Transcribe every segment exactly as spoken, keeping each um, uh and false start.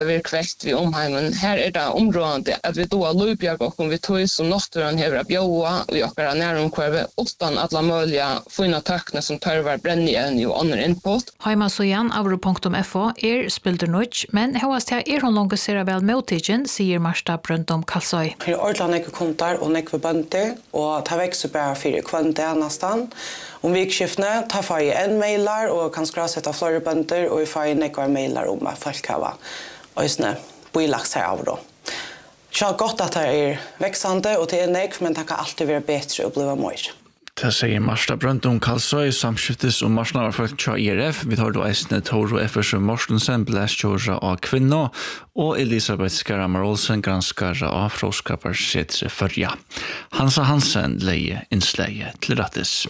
vi er kvekt vi omheimen. Her er det området at vi då løybjørg og vi tog som naturen hever av bjåa og vi okkara næromkvarve utan alla mulige fina tøkne som tørvar brennigjen og andre input. Heimasøyan avro punktum f o er spilder nødt, men høyast her er hun langt ser vel møtidjen, sier Marsta Brøndom Kalsøy. Her er ordentlig nekke kontar og nekke bønder, og ta vekst bare fire kvante nesten. Om vikskiftene tar jeg en mailer og kan skrasette flere bønder, og jeg får nekke mailer om at folk har øyne bøylaks her av da. Det er godt at det er veksende og det er nekk, men det kan alltid være bedre å bli mer. Det sier Marsta Brøndom Kalsøy, samskiftes og marsnavarfolk til I R F. Vi tar da eisene Toro Effersson Mortensen, blæskjøra av kvinna, og Elisabeth Skaramar Olsen, granskare av Fråskaparsetre Førja. Hansa Hansen leie innsleie til rattes.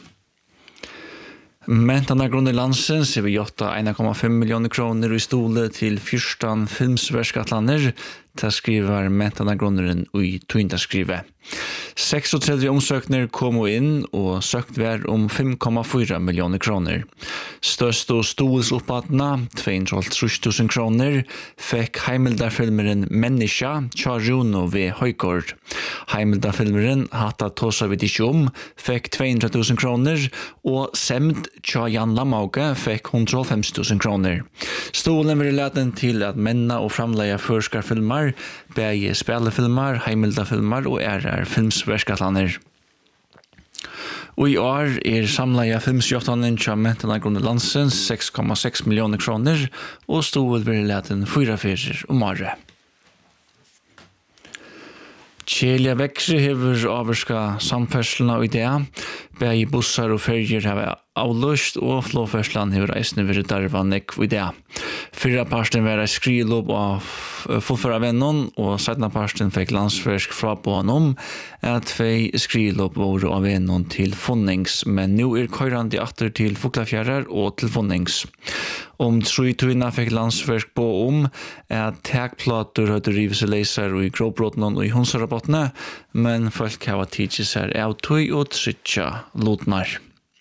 Men denne grunnen i landsen ser vi gjort en komma fem millioner kroner i stole til fjorton filmsverskatlander. Det skriver mentana grunneren i Tøyndaskrivet. trettiosex omsøkner kom inn og søkt vær om fem komma fyra millioner kroner. Størst og stols oppatna, två hundra och trettio tusen kroner, fikk Heimildarfilmeren Menneska, Tjaruno ved Høykord. Heimildarfilmeren Hatta Tosa vid ikke om, fikk två hundra tusen kroner, og Semd Tja Jan Lamauke fikk one hundred fifty tusen kroner. Stolen vil leden til at menna og framleie førskarfilmer, begge spillefilmer, heimildarfilmer og R R filmsverskatlander. Og i år er samleie filmsjottanen til mentana grunn landsens six komma six millioner kroner, og stol vil leden fyra fyrer om året. Kjelja vekse hever avvarska samferdselen og idea. Begge bussar og ferger har avløst, og flåferdselen hever eisne vært darva nekk og idea. Fyrra parsten var skrilob av fullføra vennon, og setna parsten fikk landsversk fra på han om at tvei skrilob var av vennon til fondings, men nu er køyrande atter til Fuglafjærar og til fondings. Om trøytøyna fikk landsverk på om at takplater høyde rive seg leiser i gråbråtene og i hundsarabottene, men folk har tidsi seg av tøy og trytja lotnar.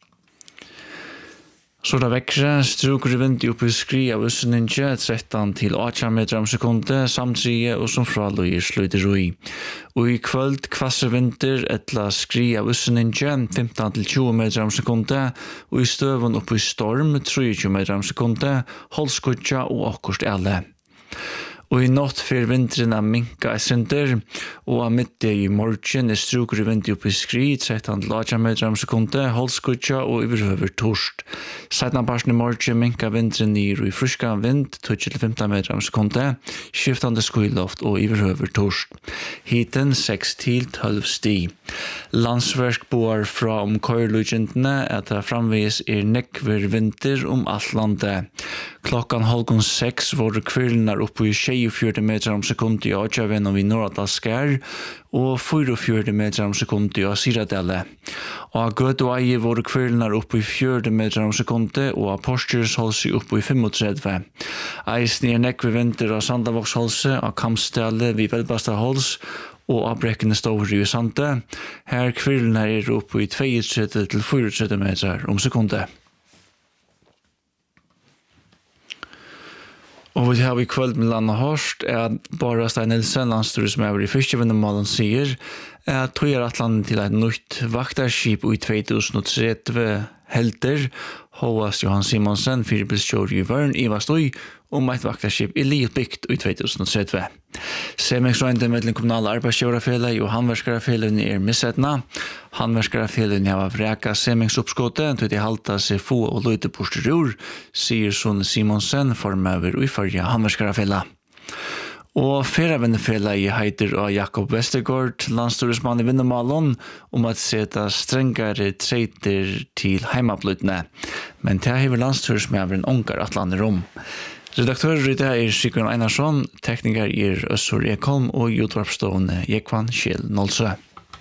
Så da vekkere struker i vind oppe i skri av Usseninje tretton til eighteen meter om sekunde, samtrige og som fraløyer sløyder ui. Og i kvöld kvasser vinter etla skri av Usseninje fifteen til twenty meter om sekunde, og i støven oppe i storm twenty meter om sekunde, holdskutja og akkurst alle. Og i natt for vinteren er minka i sinter, og av middag i morgen er struker i vind oppe i skri, tretton til eighteen meter om sekunde, holdskutja og overhøver torst. Sedan parten i morgen minka vinteren nir og i friska vind, twenty til fifteen meter om sekunde, skiftande skuiloft og overhøver torst. Hiten six til twelve sti. Landsverk boar fra om køyrlugentene at det framvis er nekver vinter om alt landet. Klokkan halvgån seks var kvirlenar oppe i twenty-four meter om sekund i Ajaven og i Norradalskær, og forty-four meter om sekund i Siradelle. Og av Gøt og Eie var kvirlenar oppe i forty meter om sekund, og av Porstersholse oppe i thirty-five. Eisen er nekve vinter av Sandavåksholse, av Kamstelle vid Velbastahols, og av brekkene Stovri i Sande. Her kvirlenar er oppe i thirty-two til thirty-four meter om sekundet. Og vi har i kvöld med Lanna Horst er at bara Stein Nilsen, landstyret som er i fyrstevinnemalen, sier at tog er atlandet til et nytt vaktarskip i twenty thirty helter, Håvast Johan Simonsen, firebilskjør i Vørn, Ivar Støy, om et vaktarskip i Liotbygt i twenty thirty. Semeksrøynde mellom kommunale arbeidsgjøverfele og handverskere er missetna. Handverskere har vreka semeksoppskåte, til de halta seg få og løyte posterur, sier Sonne Simonsen, formøver i førje handverskere. Og ferravennefela i heiter av Jakob Westergaard, landstyresmann i Vinnemalon, om at seta strengare treiter til heimablutne. Men det hever landstyresmæveren ongar atlander om. Redaktør i det er Sigrun Einarsson, tekniker er Øssur Ekholm og utvarpstående Jekvan Kjell Nolsø.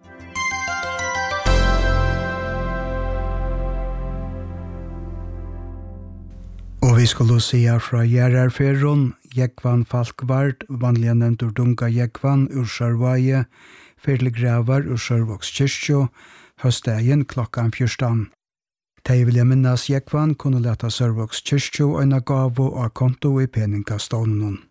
Og vi skulle se fra Gjerarferron, Jekvan Falkvard, vanlige nevntor Dunga Jekvan, Ursarvaje, Ferlegravar, Ursarvoks kyrkjo, høstdagen klokkan fjørstan. De vil jeg minnes Jekvan kunne leta Sørvoks kyrkjo og en gavo av konto i peningkastånden.